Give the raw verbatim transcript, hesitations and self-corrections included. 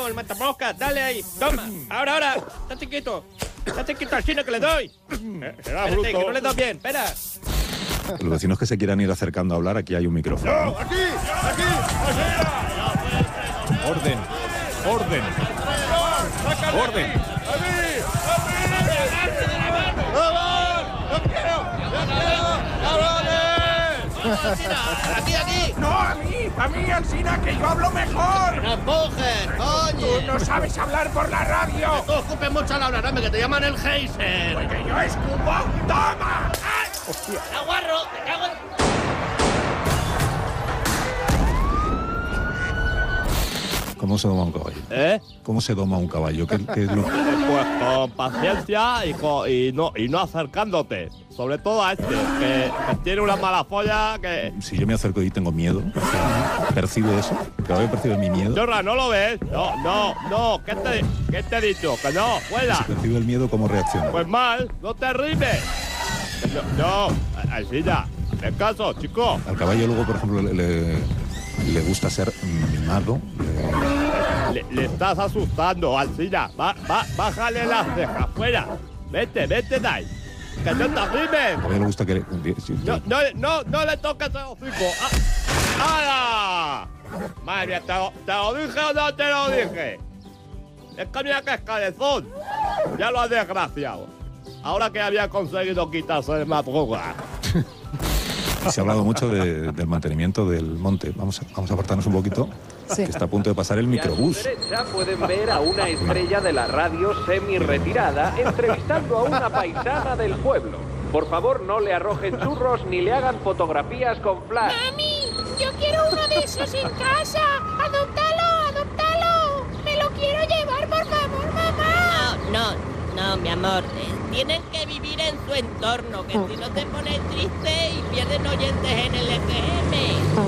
el matamoscas, dale ahí, toma, ahora, ahora, estate quieto, estate quieto al chino que le doy. Eh, Espérate, que no le doy bien, espera. Los vecinos que se quieran ir acercando a hablar, aquí hay un micrófono. ¡No, aquí! ¡Aquí! Orden, orden, orden. ¡Aquí, aquí! ¡No, a mí! ¡A mí, Alsina, que yo hablo mejor! ¡No empujes, coño! ¡Tú no sabes hablar por la radio! ¡Tú escupes mucho al hablar, hombre, que te llaman el geyser! ¡Porque yo escupo! ¡Toma! ¡Ay! ¡Hostia! ¡Aguarro! ¡Te cago en...! ¿Cómo se doma un caballo? ¿Eh? ¿Cómo se doma un caballo? ¿Qué, qué es lo... Pues con paciencia y, con, y, no, y no acercándote. Sobre todo a este, que, que tiene una mala folla que... Si yo me acerco y tengo miedo, ¿percibe eso? ¿El caballo percibe mi miedo? Chorra, ¿no lo ves? No, no, no. ¿Qué te, qué te he dicho? Que no, fuera. Si percibe el miedo, ¿cómo reacciona? Pues mal, no te rimes. No, no, así ya. Haz caso, chico. Al caballo luego, por ejemplo, le, le, le gusta ser mimado. Le... Le, le estás asustando, Alcina. Va, va, bájale las cejas, fuera. Vete, vete de ahí. Que no te rimes. Al caballo le gusta que... Le... No, no, no, no le toques el hocico. ¡Ah! ¡Hala! Madre mía, ¿te, lo- ¿te lo dije o no te lo dije? Es que mira que es cabezón. Ya lo has desgraciado. Ahora que había conseguido quitarse de madruga. Se ha hablado mucho de, del mantenimiento del monte. Vamos a, vamos a apartarnos un poquito, Sí. que está a punto de pasar el microbús. A su derecha pueden ver a una estrella de la radio semi-retirada entrevistando a una paisana del pueblo. Por favor, no le arrojen churros ni le hagan fotografías con flash. ¡Mami! ¡Yo quiero uno de esos en casa! ¡Adóptalo! ¡Adóptalo! ¡Me lo quiero llevar, por favor, mamá! No, no, no, mi amor. Eh, tienen que vivir en su entorno, que si no te pones triste y pierden oyentes en el F M.